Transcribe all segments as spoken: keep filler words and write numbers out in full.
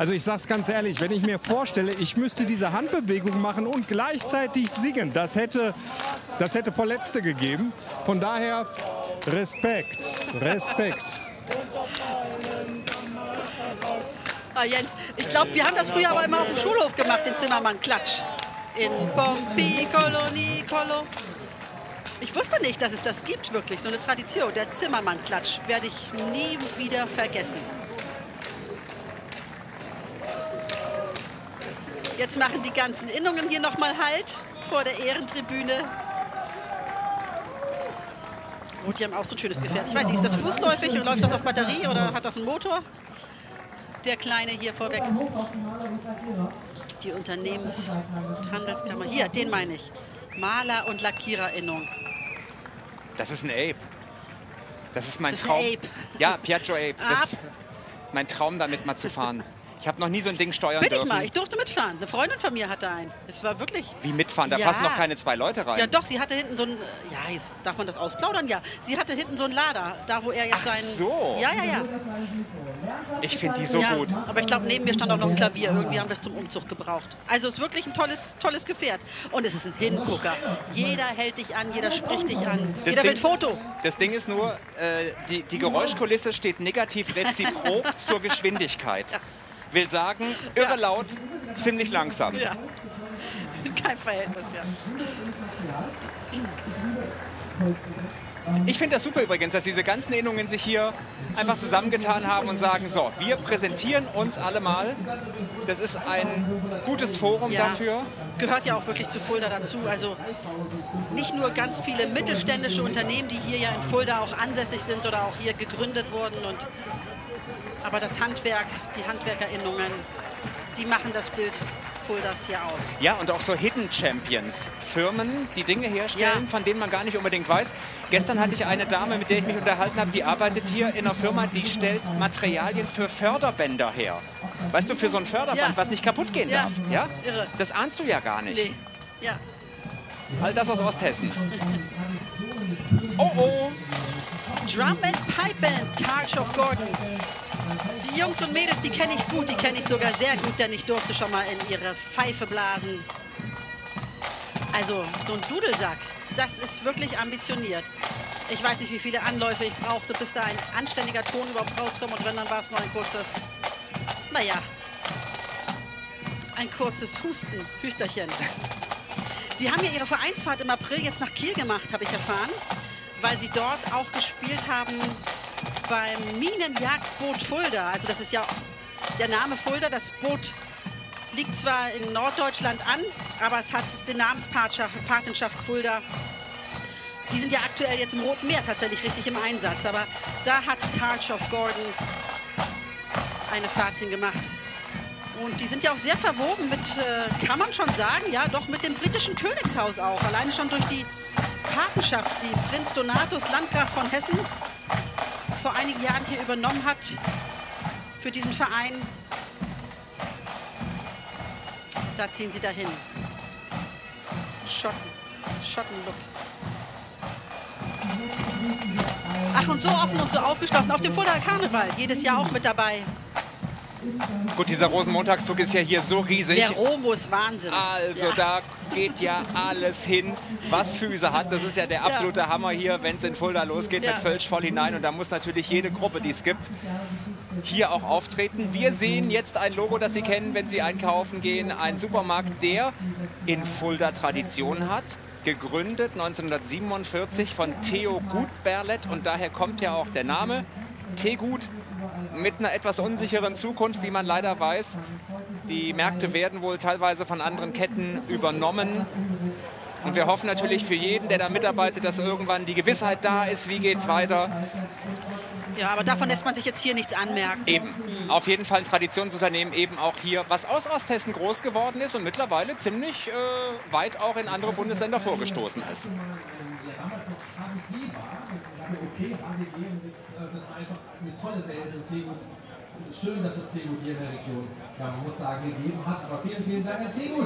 Also ich sag's ganz ehrlich, wenn ich mir vorstelle, ich müsste diese Handbewegung machen und gleichzeitig singen, das hätte, das hätte Verletzte gegeben. Von daher Respekt, Respekt. Ah, Jens, ich glaube, wir haben das früher aber immer auf dem Schulhof gemacht, den Zimmermann-Klatsch. In Pompicolo, Nicolo. Ich wusste nicht, dass es das gibt, wirklich, so eine Tradition. Der Zimmermann-Klatsch werde ich nie wieder vergessen. Jetzt machen die ganzen Innungen hier noch mal Halt vor der Ehrentribüne. Und die haben auch so ein schönes Gefährt. Ich weiß nicht, ist das fußläufig und läuft das auf Batterie oder hat das einen Motor? Der Kleine hier vorweg. Die Unternehmenshandelskammer. Hier, den meine ich. Maler- und Lackiererinnung. Das ist ein Ape. Das ist mein Das ist Traum. ein Ape. Ja, Piaggio Ape. Das Ab. ist mein Traum, damit mal zu fahren. Ich habe noch nie so ein Ding steuern Bin dürfen. ich mal. Ich durfte mitfahren. Eine Freundin von mir hatte einen. Es war wirklich... Wie mitfahren? Da Ja. passen noch keine zwei Leute rein. Ja doch, sie hatte hinten so ein... Ja, jetzt darf man das ausplaudern? Ja. Sie hatte hinten so einen Lader, da wo er jetzt Ach seinen... so. Ja, ja, ja. Ich finde die so ja. gut. Aber ich glaube, neben mir stand auch noch ein Klavier. Irgendwie haben wir es zum Umzug gebraucht. Also es ist wirklich ein tolles, tolles Gefährt. Und es ist ein Hingucker. Jeder hält dich an, jeder spricht dich an. Das jeder will ein Ding- Foto. Das Ding ist nur, äh, die, die Geräuschkulisse steht negativ reziprok zur Geschwindigkeit. Will sagen, irre laut, ziemlich langsam. Ja. Kein Verhältnis, ja. Ich finde das super übrigens, dass diese ganzen Innungen sich hier einfach zusammengetan haben und sagen, so, wir präsentieren uns alle mal. Das ist ein gutes Forum Ja. dafür. Gehört ja auch wirklich zu Fulda dazu. Also nicht nur ganz viele mittelständische Unternehmen, die hier ja in Fulda auch ansässig sind oder auch hier gegründet wurden. Und, aber das Handwerk, die Handwerkerinnungen, die machen das Bild Fuldas hier aus. Ja, und auch so Hidden Champions. Firmen, die Dinge herstellen, Ja. von denen man gar nicht unbedingt weiß. Gestern hatte ich eine Dame, mit der ich mich unterhalten habe, die arbeitet hier in einer Firma, die stellt Materialien für Förderbänder her. Weißt du, für so ein Förderband, Ja. was nicht kaputt gehen Ja. darf. Ja? Irre. Das ahnst du ja gar nicht. Nee. Ja. All das aus Osthessen. Oh, oh. Drum and Pipe Band, Tarch of Gordon. Die Jungs und Mädels, die kenne ich gut, die kenne ich sogar sehr gut, denn ich durfte schon mal in ihre Pfeife blasen. Also so ein Dudelsack, das ist wirklich ambitioniert. Ich weiß nicht, wie viele Anläufe ich brauchte, bis da ein anständiger Ton überhaupt rauskommt. Und wenn, dann war es nur ein kurzes, naja, ein kurzes Husten, Hüsterchen. Die haben ja ihre Vereinsfahrt im April jetzt nach Kiel gemacht, habe ich erfahren, weil sie dort auch gespielt haben beim Minenjagdboot Fulda. Also das ist ja der Name Fulda. Das Boot liegt zwar in Norddeutschland an, aber es hat den Namenspatenschaft Fulda. Die sind ja aktuell jetzt im Roten Meer tatsächlich richtig im Einsatz. Aber da hat Tarch of Gordon eine Fahrt hingemacht. Und die sind ja auch sehr verwoben mit, äh, kann man schon sagen, ja, doch mit dem britischen Königshaus auch. Alleine schon durch die Patenschaft, die Prinz Donatus, Landgraf von Hessen, vor einigen Jahren hier übernommen hat für diesen Verein. Da ziehen sie dahin. Schotten, Schottenlook. Ach, und so offen und so aufgeschlossen. Auf dem Fuldaer Karneval, jedes Jahr auch mit dabei. Gut, dieser Rosenmontagszug ist ja hier so riesig. Der Romo ist Wahnsinn. Also Ja. da geht ja alles hin, was Füße hat. Das ist ja der absolute Hammer hier, wenn es in Fulda losgeht, Ja. mit Völsch voll hinein. Und da muss natürlich jede Gruppe, die es gibt, hier auch auftreten. Wir sehen jetzt ein Logo, das Sie kennen, wenn Sie einkaufen gehen. Ein Supermarkt, der in Fulda Tradition hat. Gegründet neunzehnhundertsiebenundvierzig von Theo Gutberlet. Und daher kommt ja auch der Name Tegut. Mit einer etwas unsicheren Zukunft, wie man leider weiß. Die Märkte werden wohl teilweise von anderen Ketten übernommen. Und wir hoffen natürlich für jeden, der da mitarbeitet, dass irgendwann die Gewissheit da ist, wie geht's weiter. Ja, aber davon lässt man sich jetzt hier nichts anmerken. Eben, auf jeden Fall ein Traditionsunternehmen eben auch hier, was aus Osthessen groß geworden ist und mittlerweile ziemlich äh, weit auch in andere Bundesländer vorgestoßen ist. Das war einfach eine tolle Welt und Tegut. Schön, dass es Tegut hier in der Region, ja, man muss sagen, gegeben hat. Aber vielen, vielen Dank an Tegut.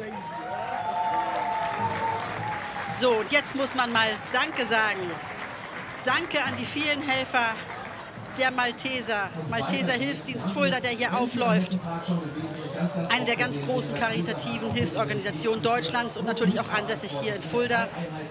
So, und jetzt muss man mal Danke sagen. Danke an die vielen Helfer. der Malteser, Malteser Hilfsdienst Fulda, der hier aufläuft. Eine der ganz großen karitativen Hilfsorganisationen Deutschlands und natürlich auch ansässig hier in Fulda.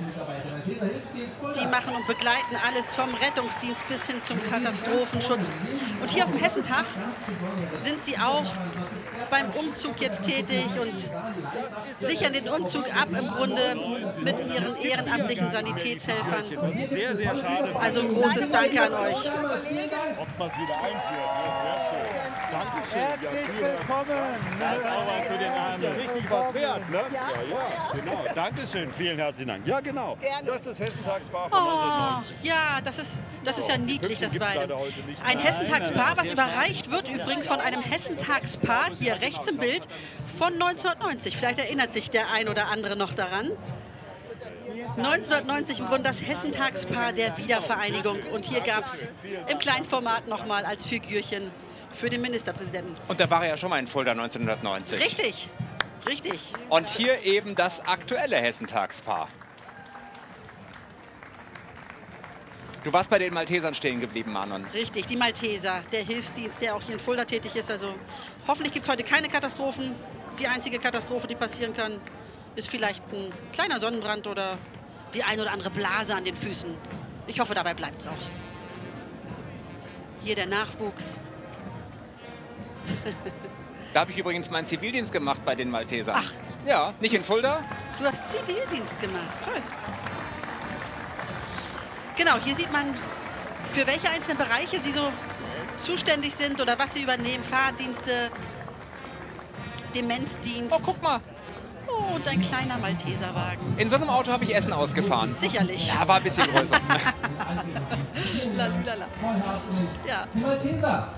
Die machen und begleiten alles vom Rettungsdienst bis hin zum Katastrophenschutz. Und hier auf dem Hessentag sind sie auch beim Umzug jetzt tätig und sichern den Umzug ab im Grunde mit ihren ehrenamtlichen Sanitätshelfern. Sehr, sehr schade. Also ein großes Danke an euch. Ob man es wieder einführt, ne? Sehr schön. Dankeschön. Herzlich willkommen. Das ist auch was für den Arne. Richtig was wert, ne? Ja, ja, genau. Dankeschön. Vielen herzlichen Dank. Ja, genau. Das ist das Hessentagspaar von Oh, neunzehnhundertneunzig. ja, das ist, das ist ja niedlich, das Hüpfen gibt's beide. leider heute nicht. Ein Nein, Hessentagspaar, nein, was sehr überreicht wird, übrigens von einem Hessentagspaar, hier rechts im Bild, von neunzehnhundertneunzig. Vielleicht erinnert sich der ein oder andere noch daran. neunzehnhundertneunzig im Grunde das Hessentagspaar der Wiedervereinigung. Und hier gab es im Kleinformat nochmal als Figürchen für den Ministerpräsidenten. Und da war er ja schon mal in Fulda neunzehnhundertneunzig. Richtig, richtig. Und hier eben das aktuelle Hessentagspaar. Du warst bei den Maltesern stehen geblieben, Manon. Richtig, die Malteser, der Hilfsdienst, der auch hier in Fulda tätig ist. Also hoffentlich gibt es heute keine Katastrophen. Die einzige Katastrophe, die passieren kann, ist vielleicht ein kleiner Sonnenbrand oder die ein oder andere Blase an den Füßen. Ich hoffe, dabei bleibt es auch. Hier der Nachwuchs. Da habe ich übrigens meinen Zivildienst gemacht bei den Maltesern. Ach. Ja, nicht in Fulda. Du hast Zivildienst gemacht. Toll. Genau, hier sieht man, für welche einzelnen Bereiche sie so äh, zuständig sind oder was sie übernehmen. Fahrdienste, Demenzdienst. Oh, guck mal. Oh, und ein kleiner Malteserwagen. In so einem Auto habe ich Essen ausgefahren. Sicherlich. Ja, war ein bisschen größer. Lalalala. Vollherzlich. Ja. Die Malteser.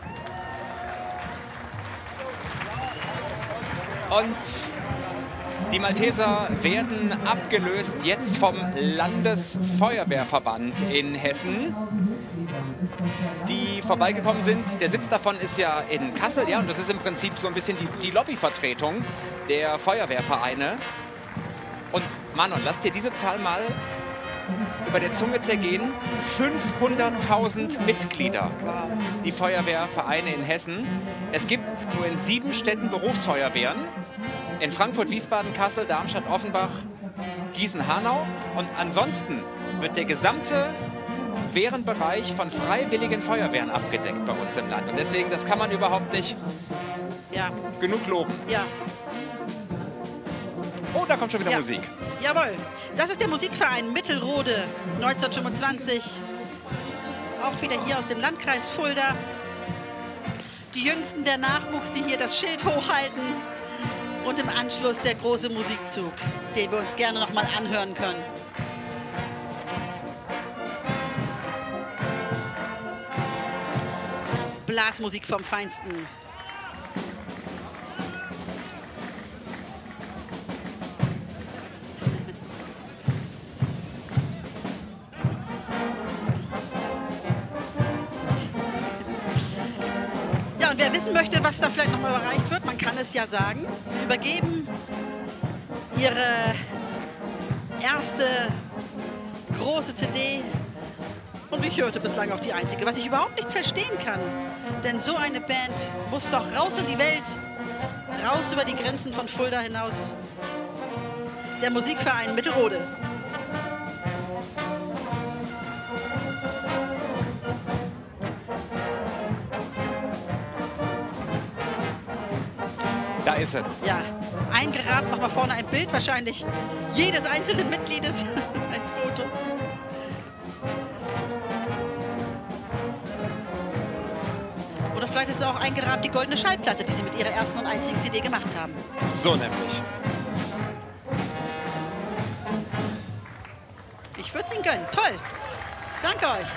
Und die Malteser werden abgelöst jetzt vom Landesfeuerwehrverband in Hessen, die vorbeigekommen sind. Der Sitz davon ist ja in Kassel, ja, und das ist im Prinzip so ein bisschen die, die Lobbyvertretung der Feuerwehrvereine. Und Manon, lass dir diese Zahl mal über der Zunge zergehen. fünfhunderttausend Mitglieder, die Feuerwehrvereine in Hessen. Es gibt nur in sieben Städten Berufsfeuerwehren. In Frankfurt, Wiesbaden, Kassel, Darmstadt, Offenbach, Gießen, Hanau. Und ansonsten wird der gesamte Wehrenbereich von freiwilligen Feuerwehren abgedeckt bei uns im Land. Und deswegen, das kann man überhaupt nicht Ja, genug loben. ja. Oh, da kommt schon wieder Ja. Musik. Jawohl. Das ist der Musikverein Mittelrode neunzehnhundertfünfundzwanzig. Auch wieder hier aus dem Landkreis Fulda. Die Jüngsten, der Nachwuchs, die hier das Schild hochhalten. Und im Anschluss der große Musikzug, den wir uns gerne noch mal anhören können. Blasmusik vom Feinsten. Ja, und wer wissen möchte, was da vielleicht noch mal überreicht wird, man kann es ja sagen. Sie übergeben ihre erste große C D. Und ich hörte bislang auch die einzige, was ich überhaupt nicht verstehen kann. Denn so eine Band muss doch raus in die Welt, raus über die Grenzen von Fulda hinaus. Der Musikverein Mittelrode. Da ist sie. Ja, eingerahmt noch mal vorne ein Bild, wahrscheinlich jedes einzelnen Mitgliedes. Ein Foto. Oder vielleicht ist auch eingerahmt die goldene Schallplatte, die sie mit ihrer ersten und einzigen C D gemacht haben. So nämlich. Ich würde es Ihnen gönnen. Toll. Danke euch.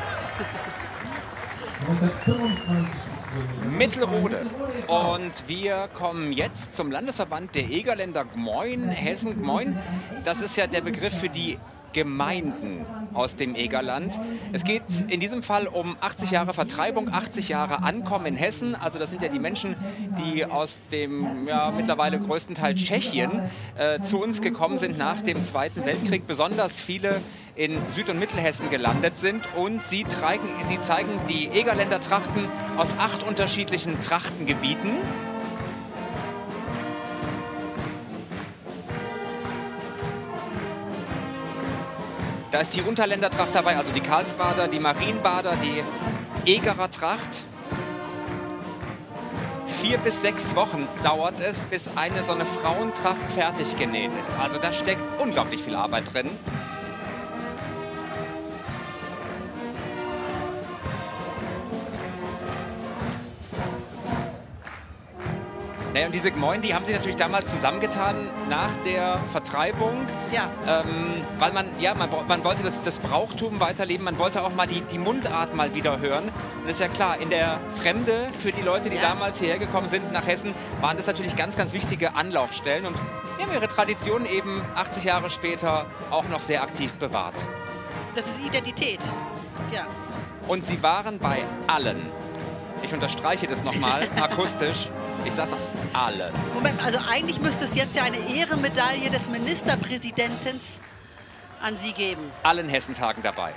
neunzehnhundertfünfundzwanzig. Mittelrode. Und wir kommen jetzt zum Landesverband der Egerländer Gmoin, Hessen Gmoin. Das ist ja der Begriff für die Gemeinden aus dem Egerland. Es geht in diesem Fall um achtzig Jahre Vertreibung, achtzig Jahre Ankommen in Hessen. Also das sind ja die Menschen, die aus dem ja, mittlerweile größten Teil Tschechien äh, zu uns gekommen sind nach dem Zweiten Weltkrieg. Besonders viele in Süd- und Mittelhessen gelandet sind. Und sie, treigen, sie zeigen die Egerländer Trachten aus acht unterschiedlichen Trachtengebieten. Da ist die Unterländer Tracht dabei, also die Karlsbader, die Marienbader, die Egerer Tracht. Vier bis sechs Wochen dauert es, bis eine so eine Frauentracht fertig genäht ist. Also da steckt unglaublich viel Arbeit drin. Naja, und diese Gmoin, die haben sich natürlich damals zusammengetan nach der Vertreibung, Ja. ähm, weil man, ja, man, man wollte das, das Brauchtum weiterleben, man wollte auch mal die, die Mundart mal wieder hören. Und das ist ja klar, in der Fremde, für die Leute, die Ja. damals hierher gekommen sind nach Hessen, waren das natürlich ganz, ganz wichtige Anlaufstellen. Und die haben ihre Tradition eben achtzig Jahre später auch noch sehr aktiv bewahrt. Das ist Identität. Ja. Und sie waren bei allen, ich unterstreiche das nochmal akustisch, ich sage noch alle. Moment, also eigentlich müsste es jetzt ja eine Ehrenmedaille des Ministerpräsidenten an Sie geben. Allen Hessentagen dabei.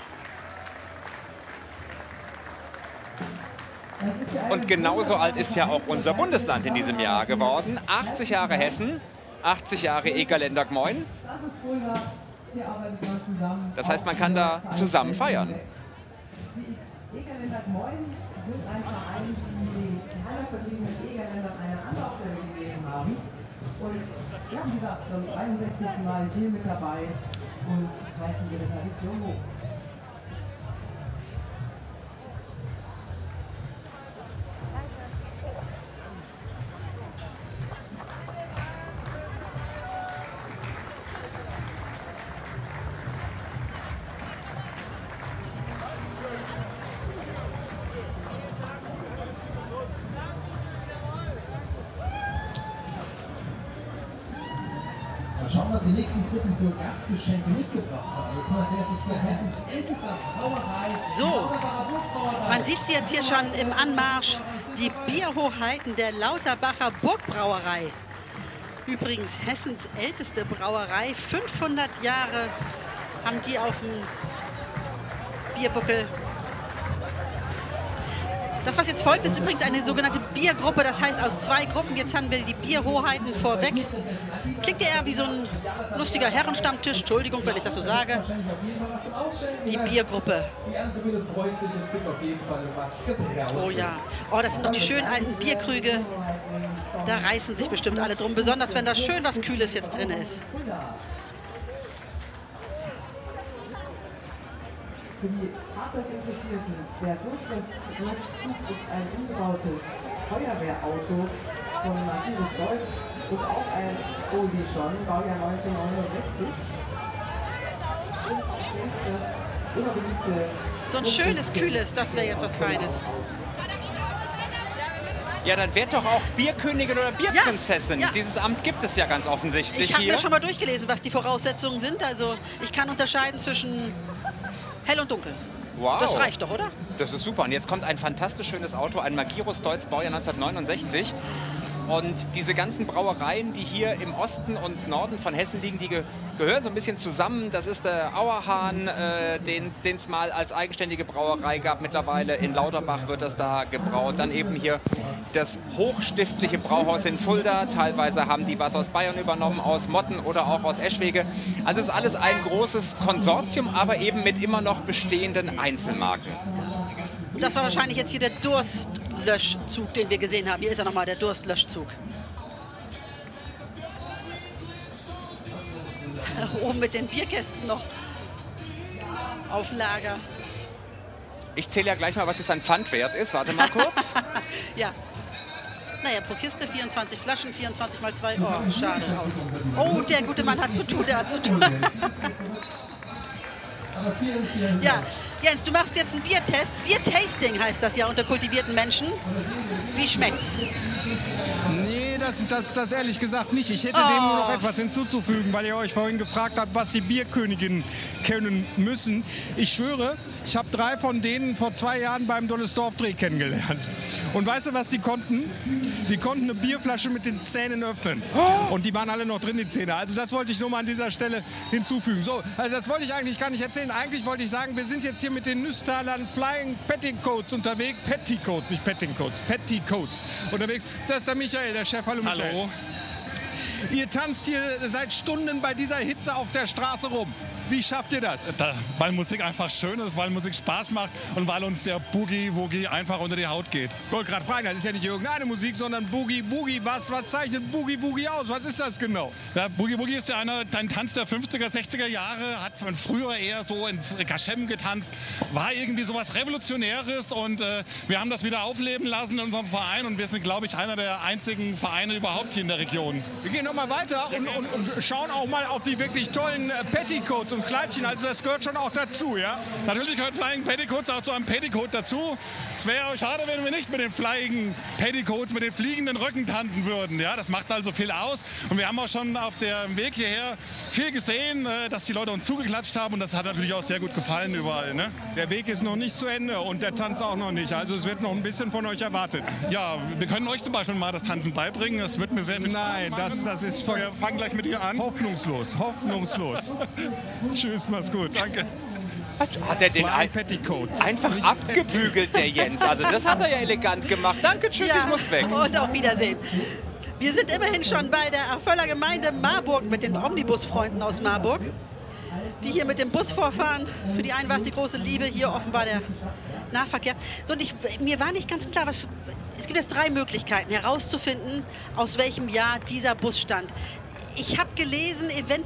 Und genauso alt ist ja auch unser Bundesland in diesem Jahr geworden. achtzig Jahre Hessen, achtzig Jahre Egerländer Gmoin. Das heißt, man kann da zusammen feiern. Die Egerländer Gmoin sind ein Verein, die den heimatvertriebenen Egerländern eine Anlaufstelle gegeben haben. Und wir haben gesagt, zum dreiundsechzigsten Mal hier mit dabei und halten ihre Tradition hoch. Mal schauen, was die nächsten Gruppen für Gastgeschenke mitgebracht haben. Wir kommen als erstes zu Hessens ältester Brauerei. So, man sieht sie jetzt hier schon im Anmarsch. Die Bierhoheiten der Lauterbacher Burgbrauerei. Übrigens Hessens älteste Brauerei. fünfhundert Jahre haben die auf dem Bierbuckel. Das, was jetzt folgt, ist übrigens eine sogenannte Biergruppe. Das heißt aus zwei Gruppen. Jetzt haben wir die Bierhoheiten vorweg. Klingt ja eher wie so ein lustiger Herrenstammtisch. Entschuldigung, wenn ich das so sage. Die Biergruppe. Die andere Bühne freut sich, es gibt auf jeden Fall was gebraut. Oh ja. Oh, das sind doch die schönen alten Bierkrüge. Da reißen sich bestimmt alle drum. Besonders, wenn da schön was Kühles jetzt drin ist. Für die Fahrzeuginteressierten, der Durchgangszug ist ein umgebautes Feuerwehrauto von Matthias Deutz und auch ein Oldie schon, Baujahr neunzehnhundertneunundsechzig. Und das immer beliebte So ein schönes, kühles, das wäre jetzt was Feines. Ja, dann werd doch auch Bierkönigin oder Bierprinzessin. Ja, ja. Dieses Amt gibt es ja ganz offensichtlich Ich habe hier. mir schon mal durchgelesen, was die Voraussetzungen sind. Also ich kann unterscheiden zwischen hell und dunkel. Wow. Das reicht doch, oder? Das ist super. Und jetzt kommt ein fantastisch schönes Auto, ein Magirus Deutz, Baujahr neunzehnhundertneunundsechzig. Und diese ganzen Brauereien, die hier im Osten und Norden von Hessen liegen, die ge gehören so ein bisschen zusammen. Das ist der Auerhahn, äh, den es mal als eigenständige Brauerei gab. Mittlerweile in Lauterbach wird das da gebraut. Dann eben hier das hochstiftliche Brauhaus in Fulda. Teilweise haben die was aus Bayern übernommen, aus Motten oder auch aus Eschwege. Also es ist alles ein großes Konsortium, aber eben mit immer noch bestehenden Einzelmarken. Und das war wahrscheinlich jetzt hier der Durstlöschzug, den wir gesehen haben. Hier ist er nochmal, der Durstlöschzug. Oben mit den Bierkästen noch auf Lager. Ich zähle ja gleich mal, was es an Pfand wert ist. Warte mal kurz. Ja. Naja, pro Kiste vierundzwanzig Flaschen, vierundzwanzig mal zwei. Oh, schade aus. Oh, der gute Mann hat zu tun, der hat zu tun. Ja, Jens, du machst jetzt einen Biertest. Biertasting heißt das ja unter kultivierten Menschen. Wie schmeckt's? Nee, Nee, das, das, das ehrlich gesagt nicht. Ich hätte Oh. dem nur noch etwas hinzuzufügen, weil ihr euch vorhin gefragt habt, was die Bierköniginnen können müssen. Ich schwöre, ich habe drei von denen vor zwei Jahren beim Dollesdorf-Dreh kennengelernt. Und weißt du, was die konnten? Die konnten eine Bierflasche mit den Zähnen öffnen. Und die waren alle noch drin, die Zähne. Also das wollte ich nur mal an dieser Stelle hinzufügen. So, also das wollte ich eigentlich gar nicht erzählen. Eigentlich wollte ich sagen, wir sind jetzt hier mit den Nüstalern Flying Petticoats unterwegs. Petticoats, nicht Petticoats, Petticoats unterwegs. Das ist der Michael, der Chef. Hallo Michael. Hallo. Ihr tanzt hier seit Stunden bei dieser Hitze auf der Straße rum. Wie schafft ihr das? Da, weil Musik einfach schön ist, weil Musik Spaß macht und weil uns der Boogie-Woogie einfach unter die Haut geht. Ich wollte gerade fragen, das ist ja nicht irgendeine Musik, sondern Boogie-Woogie. Was, was zeichnet Boogie-Woogie aus? Was ist das genau? Ja, Boogie-Woogie ist ja einer, ein Tanz der fünfziger, sechziger Jahre, hat von früher eher so in Kaschem getanzt, war irgendwie sowas Revolutionäres und äh, wir haben das wieder aufleben lassen in unserem Verein und wir sind, glaube ich, einer der einzigen Vereine überhaupt hier in der Region. Wir gehen noch mal weiter und, und, und schauen auch mal auf die wirklich tollen äh, Petticoats und Kleidchen. Also das gehört schon auch dazu, ja? Natürlich gehört Flying Petticoats auch zu einem Petticoat dazu. Es wäre schade, wenn wir nicht mit den Flying Petticoats, mit den fliegenden Röcken tanzen würden. Ja, das macht also viel aus. Und wir haben auch schon auf dem Weg hierher viel gesehen, dass die Leute uns zugeklatscht haben. Und das hat natürlich auch sehr gut gefallen überall. Ne? Der Weg ist noch nicht zu Ende und der Tanz auch noch nicht. Also es wird noch ein bisschen von euch erwartet. Ja, wir können euch zum Beispiel mal das Tanzen beibringen. Das wird mir sehr viel Spaß Nein, machen. das, das ist Wir fangen gleich mit dir an. hoffnungslos, hoffnungslos. Tschüss, mach's gut. Danke. Hat er den Flying ein Petticoats. einfach Nicht abgebügelt, der Jens? Also das hat er ja elegant gemacht. Danke, tschüss, ich muss weg. Und auf Wiedersehen. Wir sind immerhin schon bei der Erföller Gemeinde Marburg mit den Omnibusfreunden aus Marburg, die hier mit dem Bus vorfahren. Für die einen war es die große Liebe, hier offenbar der Nahverkehr. So, und ich, mir war nicht ganz klar, was, es gibt jetzt drei Möglichkeiten herauszufinden, aus welchem Jahr dieser Bus stand. Ich habe gelesen, eventuell